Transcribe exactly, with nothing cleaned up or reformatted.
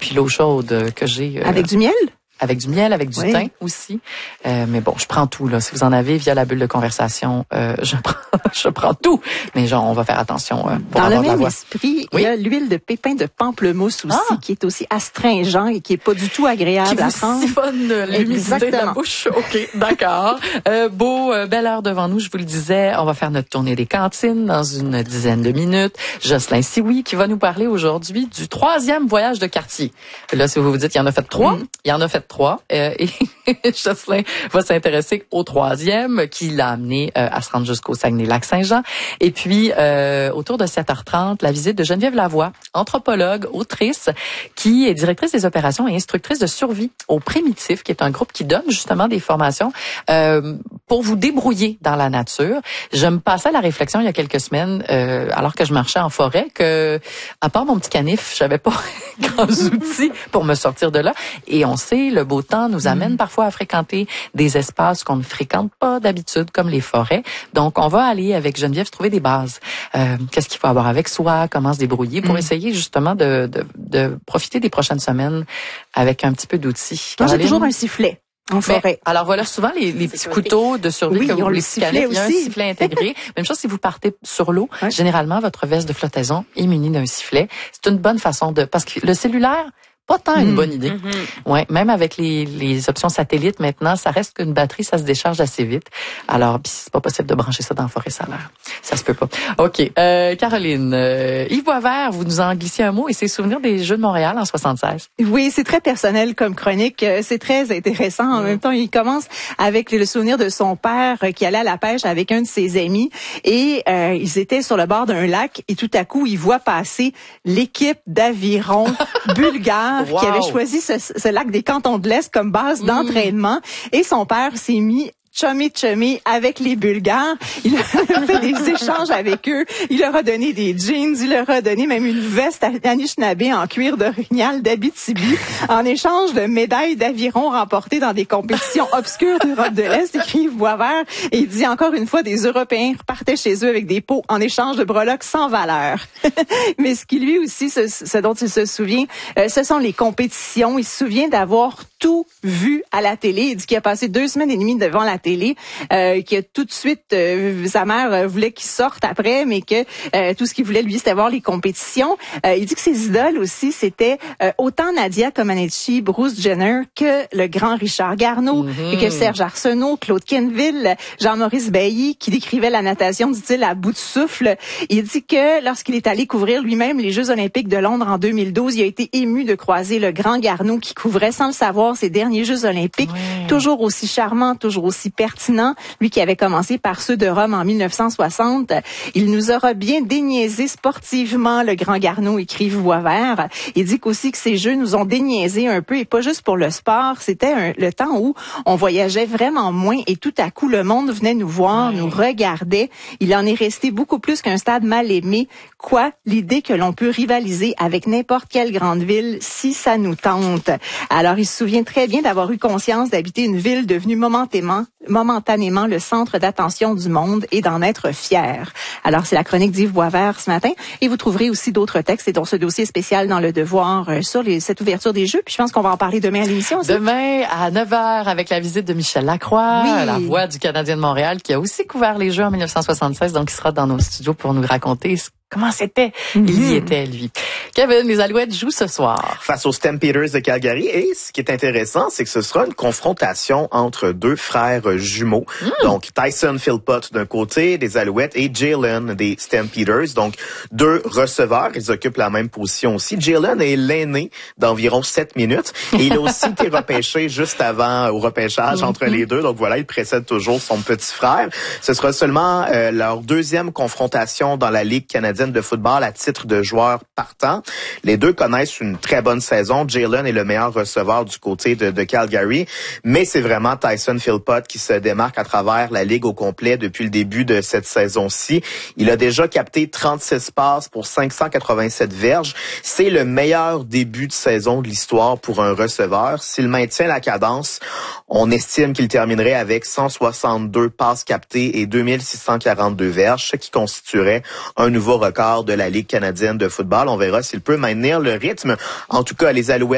puis l'eau chaude que j'ai. Euh, avec du miel? Avec du miel, avec du oui. thym aussi. Euh, mais bon, je prends tout, là. Si vous en avez via la bulle de conversation, euh, je prends je prends tout. Mais genre, on va faire attention euh, pour Dans avoir le de la même voix. esprit, oui. il y a l'huile de pépin de pamplemousse aussi, ah. qui est aussi astringent et qui est pas du tout agréable qui à prendre. Qui siphonne l'humidité de la bouche. OK, d'accord. euh, beau, euh, belle heure devant nous, je vous le disais. On va faire notre tournée des cantines dans une dizaine de minutes. Jocelyn Sioui qui va nous parler aujourd'hui du troisième voyage de quartier. Là, si vous vous dites qu'il y en a fait trois, mm. il y en a fait trois. Euh, et Jocelyn va s'intéresser au troisième qui l'a amené euh, à se rendre jusqu'au Saguenay-Lac-Saint-Jean. Et puis, euh, autour de sept heures trente, la visite de Geneviève Lavoie, anthropologue, autrice, qui est directrice des opérations et instructrice de survie au Primitif, qui est un groupe qui donne justement des formations euh, pour vous débrouiller dans la nature. Je me passais à la réflexion il y a quelques semaines, euh, alors que je marchais en forêt, que à part mon petit canif, j'avais pas grands outils pour me sortir de là. Et on sait, le beau temps nous amène mmh. parfois à fréquenter des espaces qu'on ne fréquente pas d'habitude, comme les forêts. Donc, on va aller avec Geneviève trouver des bases. Euh, qu'est-ce qu'il faut avoir avec soi, comment se débrouiller pour mmh. essayer justement de, de, de profiter des prochaines semaines avec un petit peu d'outils. Moi, j'ai toujours un sifflet. En forêt. Mais, alors voilà, souvent les, les petits couteaux de survie, oui, que vous les sifflez, il y a un sifflet intégré. Même chose si vous partez sur l'eau, ouais. généralement votre veste de flottaison est munie d'un sifflet. C'est une bonne façon de, parce que le cellulaire, pas tant une mmh. bonne idée. Mmh. Ouais, même avec les, les options satellites maintenant, ça reste qu'une batterie, ça se décharge assez vite. Alors, puis c'est pas possible de brancher ça dans la forêt solaire. Ça se peut pas. OK. Euh, Caroline, euh, Yves Boisvert, vous nous en glissiez un mot et ses souvenirs des Jeux de Montréal en soixante-seize. Oui, c'est très personnel comme chronique. C'est très intéressant. En mmh. même temps, il commence avec le souvenir de son père qui allait à la pêche avec un de ses amis et euh, ils étaient sur le bord d'un lac et tout à coup, il voit passer l'équipe d'aviron bulgare wow. qui avait choisi ce, ce lac des Cantons de l'Est comme base mmh. d'entraînement. Et son père s'est mis chummy chummy avec les Bulgares. Il a fait des échanges avec eux. Il leur a donné des jeans. Il leur a donné même une veste Anishinaabe en cuir d'orignal d'Abitibi en échange de médailles d'aviron remportées dans des compétitions obscures d'Europe de l'Est, écrit Yves Boisvert. Et il dit encore une fois, des Européens repartaient chez eux avec des pots en échange de breloques sans valeur. Mais ce qui lui aussi, ce, ce dont il se souvient, euh, ce sont les compétitions. Il se souvient d'avoir tout vu à la télé. Il dit qu'il a passé deux semaines et demie devant la télé, euh, que tout de suite, euh, sa mère euh, voulait qu'il sorte après, mais que euh, tout ce qu'il voulait, lui, c'était voir les compétitions. Euh, il dit que ses idoles aussi, c'était euh, autant Nadia Comaneci, Bruce Jenner, que le grand Richard Garneau, mm-hmm. et que Serge Arsenault, Claude Kenville, Jean-Maurice Bailly, qui décrivait la natation, dit-il, à bout de souffle. Il dit que lorsqu'il est allé couvrir lui-même les Jeux olympiques de Londres en deux mille douze, il a été ému de croiser le grand Garneau qui couvrait sans le savoir ses derniers Jeux olympiques, ouais. toujours aussi charmant, toujours aussi pertinent. Lui qui avait commencé par ceux de Rome en mille neuf cent soixante, il nous aura bien déniaisé sportivement, le grand Garneau, écrit Yves Boisvert. Il dit qu'aussi que ces Jeux nous ont déniaisé un peu, et pas juste pour le sport. C'était un, le temps où on voyageait vraiment moins et tout à coup, le monde venait nous voir, ouais. nous regardait. Il en est resté beaucoup plus qu'un stade mal aimé. Quoi? L'idée que l'on peut rivaliser avec n'importe quelle grande ville si ça nous tente. Alors, il se souvient très bien d'avoir eu conscience d'habiter une ville devenue momentanément, momentanément le centre d'attention du monde et d'en être fier. Alors, c'est la chronique d'Yves Boisvert ce matin. Et vous trouverez aussi d'autres textes et dont ce dossier spécial dans Le Devoir euh, sur les, cette ouverture des Jeux. Puis je pense qu'on va en parler demain à l'émission aussi. Demain à neuf heures avec la visite de Michel Lacroix, oui. la voix du Canadien de Montréal qui a aussi couvert les Jeux en mille neuf cent soixante-seize. Donc, il sera dans nos studios pour nous raconter comment c'était. Mm-hmm. Il y était, lui. Kevin, les Alouettes jouent ce soir face aux Stampeders de Calgary. Et ce qui est intéressant, c'est que ce sera une confrontation entre deux frères jumeaux. Mm. Donc, Tyson Philpott d'un côté des Alouettes et Jalen des Stampeders. Donc, deux receveurs. Ils occupent la même position aussi. Jalen est l'aîné d'environ sept minutes. Et il a aussi été repêché juste avant au repêchage mm-hmm. entre les deux. Donc, voilà, il précède toujours son petit frère. Ce sera seulement euh, leur deuxième confrontation dans la Ligue canadienne de football à titre de joueur partant. Les deux connaissent une très bonne saison. Jalen est le meilleur receveur du côté de, de Calgary, mais c'est vraiment Tyson Philpott qui se démarque à travers la Ligue au complet depuis le début de cette saison-ci. Il a déjà capté trente-six passes pour cinq cent quatre-vingt-sept verges. C'est le meilleur début de saison de l'histoire pour un receveur. S'il maintient la cadence, on estime qu'il terminerait avec cent soixante-deux passes captées et deux mille six cent quarante-deux verges, ce qui constituerait un nouveau record de la Ligue canadienne de football. On verra s'il peut maintenir le rythme. En tout cas, les Alouettes